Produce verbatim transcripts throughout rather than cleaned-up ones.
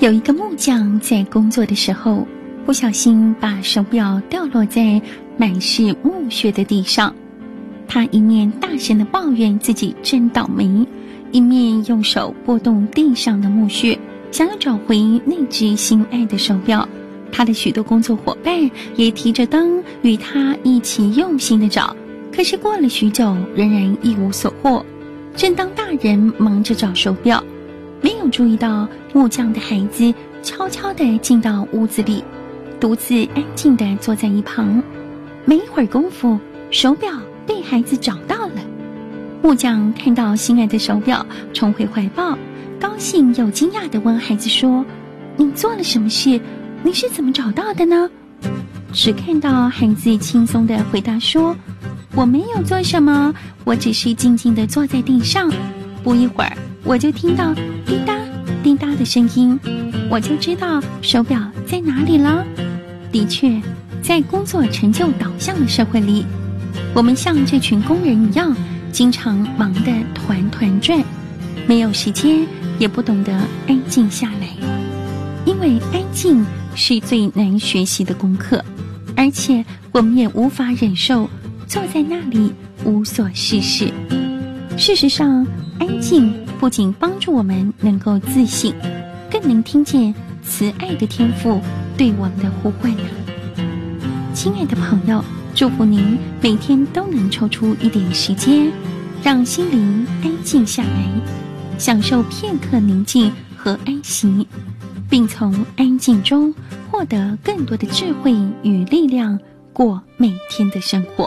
有一个木匠在工作的时候，不小心把手表掉落在满是木屑的地上。他一面大声地抱怨自己真倒霉，一面用手拨动地上的木屑，想要找回那只心爱的手表。他的许多工作伙伴也提着灯与他一起用心地找，可是过了许久，仍然一无所获。正当大人忙着找手表，没有注意到木匠的孩子悄悄地进到屋子里，独自安静地坐在一旁。没一会儿功夫，手表被孩子找到了。木匠看到心爱的手表，冲回怀抱，高兴又惊讶地问孩子说：“你做了什么事？你是怎么找到的呢？”只看到孩子轻松地回答说：“我没有做什么，我只是静静地坐在地上。不一会儿，我就听到滴答滴答的声音，我就知道手表在哪里了。”的确，在工作成就导向的社会里，我们像这群工人一样，经常忙得团团转，没有时间，也不懂得安静下来。因为安静是最难学习的功课，而且我们也无法忍受坐在那里无所事事。事实上，安静不仅帮助我们能够自省，更能听见慈爱的天父对我们的呼唤呢。亲爱的朋友，祝福您每天都能抽出一点时间，让心灵安静下来，享受片刻宁静和安息，并从安静中获得更多的智慧与力量，过每天的生活。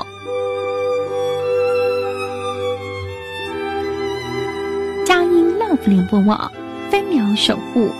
佳音 Love 联播网，分秒守护